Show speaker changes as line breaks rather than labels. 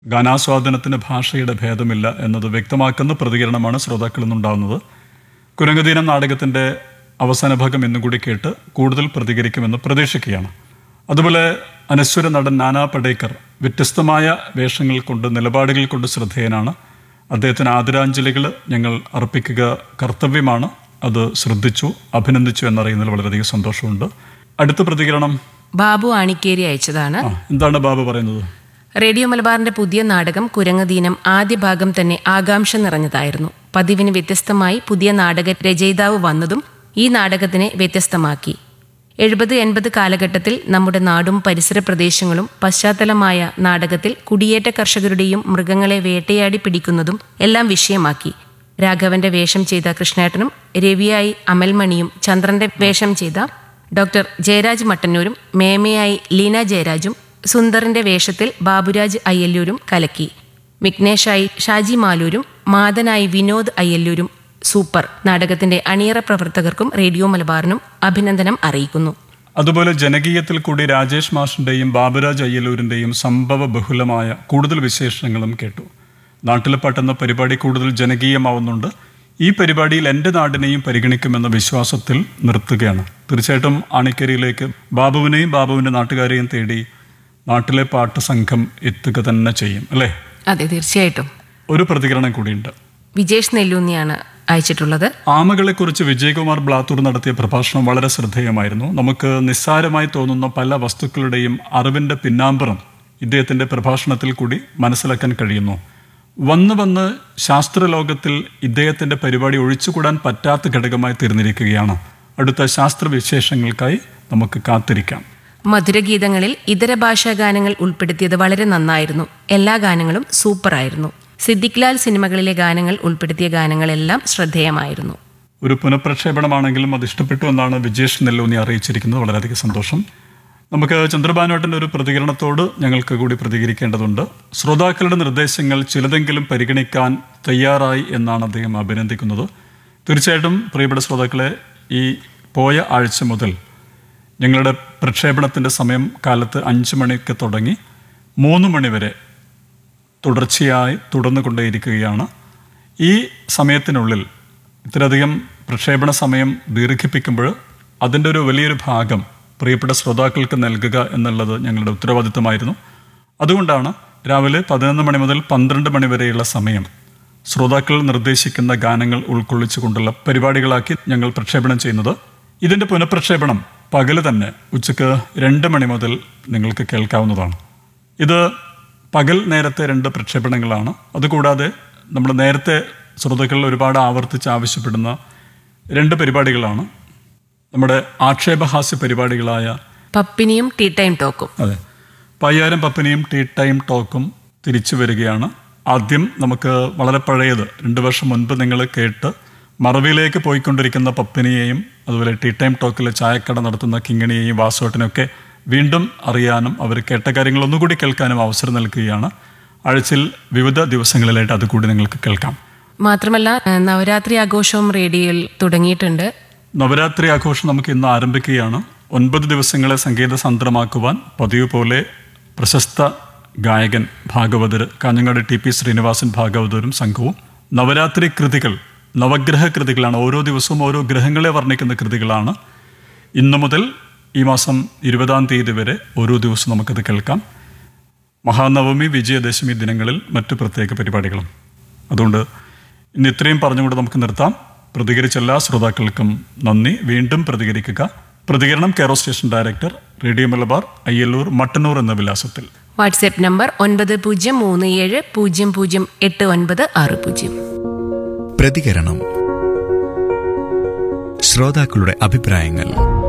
ഗാനാസ്വാദനത്തിന് ഭാഷയുടെ ഭേദമില്ല എന്നത് വ്യക്തമാക്കുന്ന പ്രതികരണമാണ് ശ്രോതാക്കളിൽ നിന്നുണ്ടാകുന്നത്. കുരങ്ങുദീനം നാടകത്തിൻ്റെ അവസാന ഭാഗം എന്നുകൂടി കേട്ട് കൂടുതൽ പ്രതികരിക്കുമെന്ന് പ്രതീക്ഷിക്കുകയാണ്. അതുപോലെ അനശ്വര നടൻ നാനാ പടേക്കർ വ്യത്യസ്തമായ വേഷങ്ങൾ കൊണ്ട്, നിലപാടുകൾ കൊണ്ട് ശ്രദ്ധേയനാണ്. അദ്ദേഹത്തിന് ആദരാഞ്ജലികൾ ഞങ്ങൾ അർപ്പിക്കുക കർത്തവ്യമാണ്. അത് ശ്രദ്ധിച്ചു, അഭിനന്ദിച്ചു എന്നറിയുന്നതിൽ വളരെയധികം സന്തോഷമുണ്ട്. അടുത്ത പ്രതികരണം
ബാബു ആണിക്കേരി അയച്ചതാണ്.
എന്താണ് ബാബു പറയുന്നത്?
റേഡിയോ മലബാറിന്റെ പുതിയ നാടകം കുരങ്ങുദീനം ആദ്യ ഭാഗം തന്നെ ആകാംക്ഷ നിറഞ്ഞതായിരുന്നു. പതിവിന് വ്യത്യസ്തമായി പുതിയ നാടക രചയിതാവ് വന്നതും ഈ നാടകത്തിനെ വ്യത്യസ്തമാക്കി. 70-80 കാലഘട്ടത്തിൽ നമ്മുടെ നാടും പരിസര പ്രദേശങ്ങളും പശ്ചാത്തലമായ നാടകത്തിൽ കുടിയേറ്റ കർഷകരുടെയും മൃഗങ്ങളെ വേട്ടയാടി പിടിക്കുന്നതും എല്ലാം വിഷയമാക്കി. രാഘവന്റെ വേഷം ചെയ്ത കൃഷ്ണേട്ടനും രവിയായി അമൽമണിയും ചന്ദ്രന്റെ വേഷം ചെയ്ത ഡോക്ടർ ജയരാജ് മട്ടന്നൂരും മേമയായി ലീന ജയരാജും സുന്ദറിന്റെ വേഷത്തിൽ ബാബുരാജ് അയ്യല്ലൂരും കലക്കി. വിഘ്നേഷായി ഷാജി മാലൂരും മാതനായി വിനോദ് അയ്യല്ലൂരും സൂപ്പർ. നാടകത്തിന്റെ അണിയറ പ്രവർത്തകർക്കും റേഡിയോ മലബാറിനും അഭിനന്ദനം അറിയിക്കുന്നു.
അതുപോലെ ജനകീയത്തിൽ കൂടി രാജേഷ് മാഷിന്റെയും ബാബുരാജ് അയ്യലൂരിന്റെയും സംഭവ ബഹുലമായ കൂടുതൽ വിശേഷങ്ങളും കേട്ടു. നാട്ടിലെ പാട്ടെന്ന പരിപാടി കൂടുതൽ ജനകീയമാവുന്നുണ്ട്. ഈ പരിപാടിയിൽ എൻ്റെ നാടിനെയും പരിഗണിക്കുമെന്ന വിശ്വാസത്തിൽ നിർത്തുകയാണ്. തീർച്ചയായിട്ടും ആണിക്കരിയിലേക്ക് ബാബുവിനെയും ബാബുവിൻ്റെ നാട്ടുകാരെയും തേടി നാട്ടിലെ പാട്ട് സംഘം എത്തുക തന്നെ ചെയ്യും, അല്ലേ?
അതെ, തീർച്ചയായിട്ടും.
ഒരു പ്രതികരണം കൂടിയുണ്ട്.
വിജേഷ് നെല്ലൂന്നിയാണ് അയച്ചിട്ടുള്ളത്.
ആമകളെക്കുറിച്ച് വിജയകുമാർ ബ്ലാത്തൂർ നടത്തിയ പ്രഭാഷണം വളരെ ശ്രദ്ധേയമായിരുന്നു. നമുക്ക് നിസ്സാരമായി തോന്നുന്ന പല വസ്തുക്കളുടെയും അറിവിൻ്റെ പിന്നാമ്പുറം ഇദ്ദേഹത്തിൻ്റെ പ്രഭാഷണത്തിൽ കൂടി മനസ്സിലാക്കാൻ കഴിയുന്നു. വന്ന് ശാസ്ത്രലോകത്തിൽ ഇദ്ദേഹത്തിൻ്റെ പരിപാടി ഒഴിച്ചുകൂടാൻ പറ്റാത്ത ഘടകമായി തീർന്നിരിക്കുകയാണ്. അടുത്ത ശാസ്ത്രവിശേഷങ്ങൾക്കായി നമുക്ക് കാത്തിരിക്കാം.
മധുരഗീതങ്ങളിൽ ഇതര ഭാഷാ ഗാനങ്ങൾ ഉൾപ്പെടുത്തിയത് വളരെ നന്നായിരുന്നു. എല്ലാ ഗാനങ്ങളും സൂപ്പറായിരുന്നു. സിദ്ദിഖ് ലാൽ സിനിമകളിലെ ഗാനങ്ങൾ ഉൾപ്പെടുത്തിയ ഗാനങ്ങളെല്ലാം ശ്രദ്ധേയമായിരുന്നു.
ഒരു പുനഃപ്രക്ഷേപണമാണെങ്കിലും അത് ഇഷ്ടപ്പെട്ടു എന്നാണ് വിജേഷ് നെല്ലൂന്നി അറിയിച്ചിരിക്കുന്നത്. വളരെയധികം സന്തോഷം. നമുക്ക് ചന്ദ്രബാനുവേട്ടൻ്റെ ഒരു പ്രതികരണത്തോട് ഞങ്ങൾക്ക് കൂടി പ്രതികരിക്കേണ്ടതുണ്ട്. ശ്രോതാക്കളുടെ നിർദ്ദേശങ്ങൾ ചിലതെങ്കിലും പരിഗണിക്കാൻ തയ്യാറായി എന്നാണ് അദ്ദേഹം അഭിനന്ദിക്കുന്നത്. തീർച്ചയായിട്ടും പ്രിയപ്പെട്ട ശ്രോതാക്കളെ, ഈ പോയ ആഴ്ച മുതൽ ഞങ്ങളുടെ പ്രക്ഷേപണത്തിൻ്റെ സമയം കാലത്ത് 5 മണിക്ക് തുടങ്ങി 3 മണി വരെ തുടർച്ചയായി തുടർന്നുകൊണ്ടേയിരിക്കുകയാണ്. ഈ സമയത്തിനുള്ളിൽ ഇത്രയധികം പ്രക്ഷേപണ സമയം ദീർഘിപ്പിക്കുമ്പോൾ അതിൻ്റെ ഒരു വലിയൊരു ഭാഗം പ്രിയപ്പെട്ട ശ്രോതാക്കൾക്ക് നൽകുക എന്നുള്ളത് ഞങ്ങളുടെ ഉത്തരവാദിത്തമായിരുന്നു. അതുകൊണ്ടാണ് രാവിലെ 11 മണി മുതൽ 12 മണി വരെയുള്ള സമയം ശ്രോതാക്കൾ നിർദ്ദേശിക്കുന്ന ഗാനങ്ങൾ ഉൾക്കൊള്ളിച്ചുകൊണ്ടുള്ള പരിപാടികളാക്കി ഞങ്ങൾ പ്രക്ഷേപണം ചെയ്യുന്നത്. ഇതിൻ്റെ പുനഃപ്രക്ഷേപണം പകല് തന്നെ ഉച്ചയ്ക്ക് 2 മണി മുതൽ നിങ്ങൾക്ക് കേൾക്കാവുന്നതാണ്. ഇത് പകൽ നേരത്തെ 2 പ്രക്ഷേപണങ്ങളാണ്. അതുകൂടാതെ നമ്മൾ നേരത്തെ ശ്രോതാക്കൾ ഒരുപാട് ആവർത്തിച്ച് ആവശ്യപ്പെടുന്ന 2 പരിപാടികളാണ്. നമ്മുടെ ആക്ഷേപഹാസ്യ പരിപാടികളായ
പപ്പിനിയും ടീ ടൈം ടോക്കും.
അതെ, പയ്യാരം പപ്പിനിയും ടീ ടൈം ടോക്കും തിരിച്ചു വരികയാണ്. ആദ്യം നമുക്ക് വളരെ പഴയത് 2 വർഷം മുൻപ് നിങ്ങൾ കേട്ട് മറവിയിലേക്ക് പോയിക്കൊണ്ടിരിക്കുന്ന പപ്പിനിയെയും അതുപോലെ ടീ ടൈം ടോക്കിലെ ചായക്കട നടത്തുന്ന കിങ്ങിണിയെയും വാസുവേട്ടനെയൊക്കെ വീണ്ടും അറിയാനും അവർ കേട്ട കാര്യങ്ങൾ ഒന്നുകൂടി കേൾക്കാനും അവസരം നൽകുകയാണ്. ആഴ്ചയിൽ വിവിധ ദിവസങ്ങളിലായിട്ട് അതുകൂടി നിങ്ങൾക്ക് കേൾക്കാം.
മാത്രമല്ല നവരാത്രി ആഘോഷവും റേഡിയോയിൽ തുടങ്ങിയിട്ടുണ്ട്.
നവരാത്രി ആഘോഷം നമുക്ക് ഇന്ന് ആരംഭിക്കുകയാണ്. 9 ദിവസങ്ങളെ സംഗീത സാന്ദ്രമാക്കുവാൻ പതിവ് പോലെ പ്രശസ്ത ഗായകൻ ഭാഗവതർ കാഞ്ഞങ്ങാട് TP ശ്രീനിവാസൻ ഭാഗവതരും സംഘവും നവരാത്രി കൃതികൾ, നവഗ്രഹ കൃതികളാണ്. ഓരോ ദിവസവും ഓരോ ഗ്രഹങ്ങളെ വർണ്ണിക്കുന്ന കൃതികളാണ്. ഇന്നു മുതൽ ഈ മാസം 20-ാം തീയതി വരെ ഓരോ ദിവസവും നമുക്കത് കേൾക്കാം. മഹാനവമി, വിജയദശമി ദിനങ്ങളിൽ മറ്റു പ്രത്യേക പരിപാടികളും. അതുകൊണ്ട് ഇന്ന് ഇത്രയും പറഞ്ഞുകൊണ്ട് നമുക്ക് നിർത്താം. പ്രതികരിച്ച എല്ലാ ശ്രോതാക്കൾക്കും നന്ദി. വീണ്ടും പ്രതികരിക്കുക. പ്രതികരണം care of station director, radio Malabar, Ayyallur, Mattannur എന്ന വിലാസത്തിൽ.
WhatsApp number 9037008960.
പ്രതികരണം. ശ്രോതാക്കളുടെ അഭിപ്രായങ്ങൾ.